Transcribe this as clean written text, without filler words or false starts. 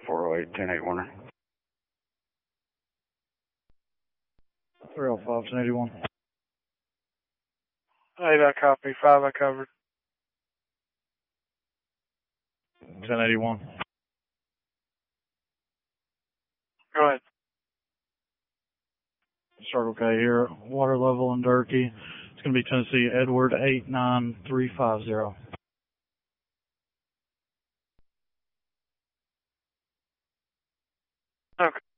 408, 10-8 Warner. 305, 1081. Hey, that copy. 5, I covered. 1081. Go ahead. Circle K here. Water level in Durkee. It's going to be Tennessee Edward 89350. Okay.